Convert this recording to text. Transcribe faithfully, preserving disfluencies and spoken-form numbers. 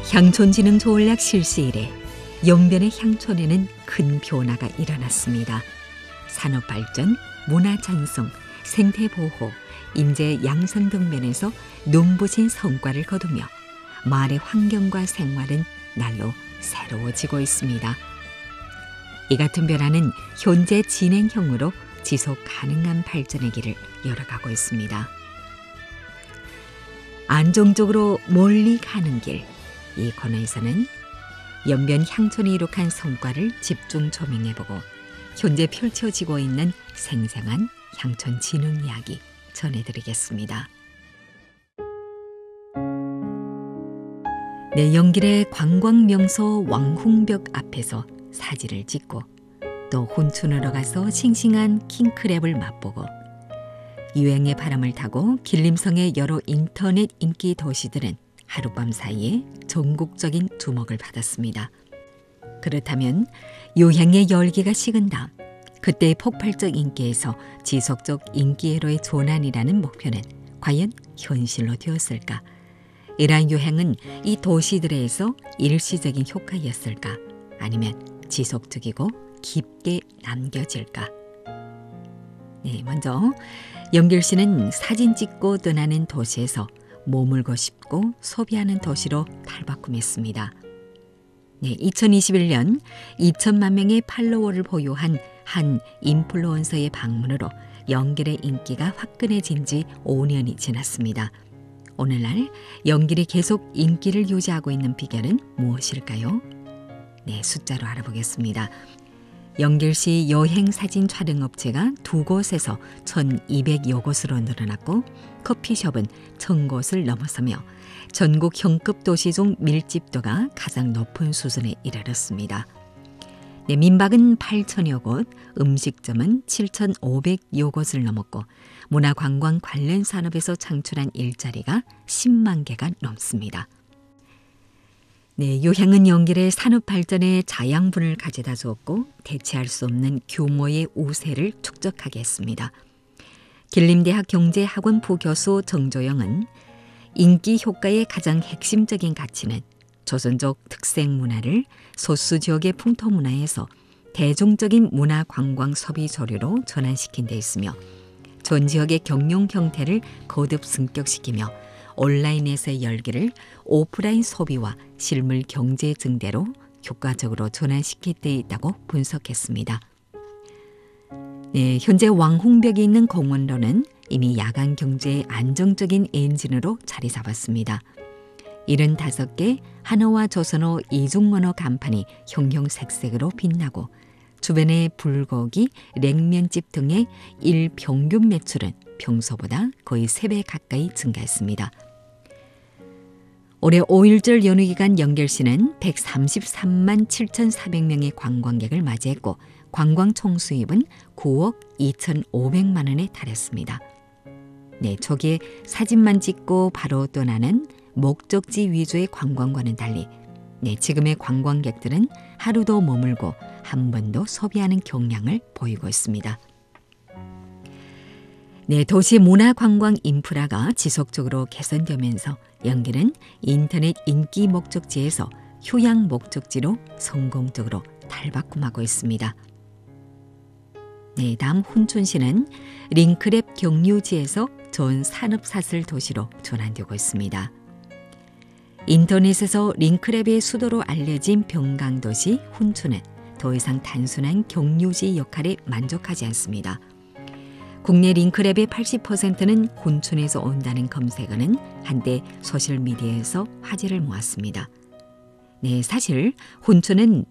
향촌지능 조을락 실시 이래 연변의 향촌에는 큰 변화가 일어났습니다. 산업발전, 문화전송, 생태보호, 인재 양성 등 면에서 눈부신 성과를 거두며 마을의 환경과 생활은 날로 새로워지고 있습니다. 이 같은 변화는 현재 진행형으로 지속 가능한 발전의 길을 열어가고 있습니다. 안정적으로 멀리 가는 길, 이 코너에서는 연변 향촌이 이룩한 성과를 집중 조명해보고 현재 펼쳐지고 있는 생생한 향촌 진흥 이야기 전해드리겠습니다. 내 연길의 관광명소 왕홍벽 앞에서 사진을 찍고 또 혼춘으로 가서 싱싱한 킹크랩을 맛보고 유행의 바람을 타고 길림성의 여러 인터넷 인기 도시들은 하룻밤 사이에 전국적인 주목을 받았습니다. 그렇다면 유행의 열기가 식은 다음 그때의 폭발적 인기에서 지속적 인기회로의 전환이라는 목표는 과연 현실로 되었을까? 이러한 유행은 이 도시들에서 일시적인 효과였을까? 아니면 지속적이고 깊게 남겨질까? 네, 먼저 연길시는 사진 찍고 떠나는 도시에서 머물고 싶고 소비하는 도시로 탈바꿈했습니다. 네, 이천이십일 년 이천만 명의 팔로워를 보유한 한 인플루언서의 방문으로 연길의 인기가 화끈해진 지 오 년이 지났습니다. 오늘날 연길이 계속 인기를 유지하고 있는 비결은 무엇일까요? 네, 숫자로 알아보겠습니다. 연길시 여행사진 촬영업체가 두 곳에서 천이백여 곳으로 늘어났고 커피숍은 천 곳을 넘어서며 전국 현급 도시 중 밀집도가 가장 높은 수준에 이르렀습니다. 네, 민박은 팔천여 곳, 음식점은 칠천오백여 곳을 넘었고 문화관광 관련 산업에서 창출한 일자리가 십만 개가 넘습니다. 네, 유행은 연길의 산업 발전에 자양분을 가져다 주었고 대체할 수 없는 규모의 우세를 축적하게 했습니다. 길림대학 경제학원 부교수 정조영은 인기 효과의 가장 핵심적인 가치는 조선족 특색 문화를 소수 지역의 풍토 문화에서 대중적인 문화 관광 소비 조류로 전환시킨 데 있으며 전 지역의 경영 형태를 거듭 승격시키며 온라인에서의 열기를 오프라인 소비와 실물 경제 증대로 효과적으로 전환시킬 데 있다고 분석했습니다. 네, 현재 왕홍벽이 있는 공원로는 이미 야간 경제의 안정적인 엔진으로 자리 잡았습니다. 칠십오 개 한어와 조선어 이중언어 간판이 형형색색으로 빛나고 주변의 불고기, 냉면집 등의 일 평균 매출은 평소보다 거의 세 배 가까이 증가했습니다. 올해 오일절 연휴 기간 연길시는 백삼십삼만 칠천사백 명의 관광객을 맞이했고 관광 총수입은 구억 이천오백만 원에 달했습니다. 네, 초기에 사진만 찍고 바로 떠나는 목적지 위주의 관광과는 달리 네, 지금의 관광객들은 하루도 머물고 한 번도 소비하는 경향을 보이고 있습니다. 네, 도시 문화 관광 인프라가 지속적으로 개선되면서 연길은 인터넷 인기 목적지에서 휴양 목적지로 성공적으로 탈바꿈하고 있습니다. 네, 다음 훈춘시는 링크랩 경유지에서 전 산업사슬 도시로 전환되고 있습니다. 인터넷에서 링크랩의 수도로 알려진 병강도시 훈춘은 더 이상 단순한 경유지 역할에 만족하지 않습니다. 국내 링크랩의 팔십 퍼센트는 훈춘에서 온다는 검색어는 한때 소셜미디어에서 화제를 모았습니다. 네, 사실 훈춘은